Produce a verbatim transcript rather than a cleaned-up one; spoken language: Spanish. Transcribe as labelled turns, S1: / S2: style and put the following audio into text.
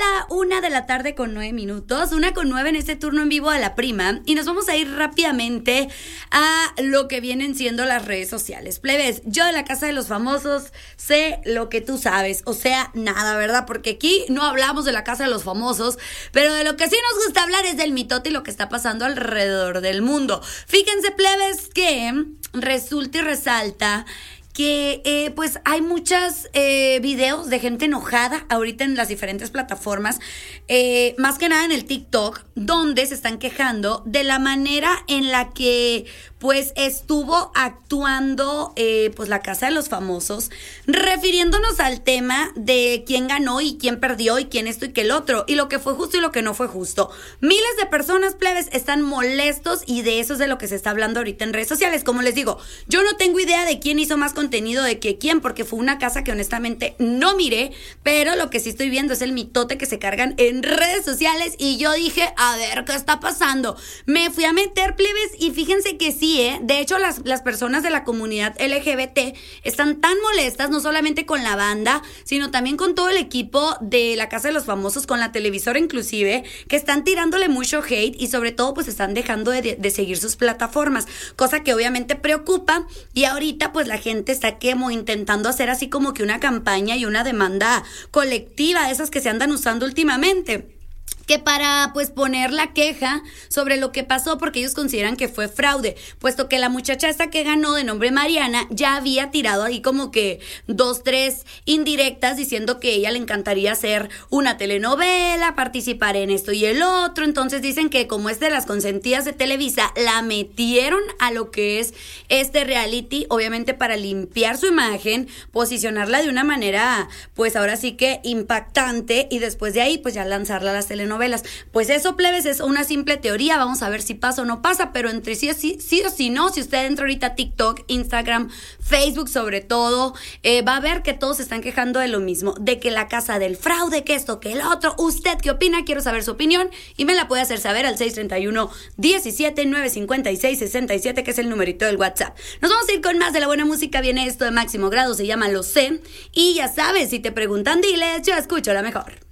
S1: la una de la tarde con nueve minutos, una con nueve en este turno en vivo de La Prima, y nos vamos a ir rápidamente a lo que vienen siendo las redes sociales. Plebes, yo de la Casa de los Famosos sé lo que tú sabes, o sea, nada, ¿verdad? Porque aquí no hablamos de la Casa de los Famosos, pero de lo que sí nos gusta hablar es del mitote y lo que está pasando alrededor del mundo. Fíjense, plebes, que resulta y resalta que eh, pues hay muchos eh, videos de gente enojada ahorita en las diferentes plataformas, eh, más que nada en el TikTok, donde se están quejando de la manera en la que pues estuvo actuando eh, pues la Casa de los Famosos, refiriéndonos al tema de quién ganó y quién perdió y quién esto y qué el otro, y lo que fue justo y lo que no fue justo. Miles de personas, plebes, están molestos, y de eso es de lo que se está hablando ahorita en redes sociales. Como les digo, yo no tengo idea de quién hizo más contenido de que quién, porque fue una casa que honestamente no miré, pero lo que sí estoy viendo es el mitote que se cargan en redes sociales, y yo dije, a ver, ¿qué está pasando? Me fui a meter, plebes, y fíjense que sí, ¿eh? De hecho, las, las personas de la comunidad L G B T están tan molestas, no solamente con la banda, sino también con todo el equipo de la Casa de los Famosos, con la televisora inclusive, que están tirándole mucho hate, y sobre todo pues están dejando de, de seguir sus plataformas, cosa que obviamente preocupa. Y ahorita pues la gente está como intentando hacer así como que una campaña y una demanda colectiva, de esas que se andan usando últimamente, que para pues poner la queja sobre lo que pasó, porque ellos consideran que fue fraude, puesto que la muchacha esta que ganó, de nombre Mariana, ya había tirado ahí como que dos, tres indirectas diciendo que a ella le encantaría hacer una telenovela, participar en esto y el otro. Entonces dicen que como es de las consentidas de Televisa, la metieron a lo que es este reality, obviamente para limpiar su imagen, posicionarla de una manera pues ahora sí que impactante, y después de ahí pues ya lanzarla a las telenovelas. Novelas. Pues eso, plebes, es una simple teoría. Vamos a ver si pasa o no pasa, pero entre sí, sí, sí o sí no, si usted entra ahorita a TikTok, Instagram, Facebook sobre todo, eh, va a ver que todos se están quejando de lo mismo, de que la casa del fraude, que esto, que el otro. ¿Usted qué opina? Quiero saber su opinión, y me la puede hacer saber al seis tres uno, diecisiete, nueve cincuenta y seis, sesenta y siete, que es el numerito del WhatsApp. Nos vamos a ir con más de la buena música. Viene esto de Máximo Grado, se llama Lo Sé, y ya sabes, si te preguntan, diles, yo escucho la mejor.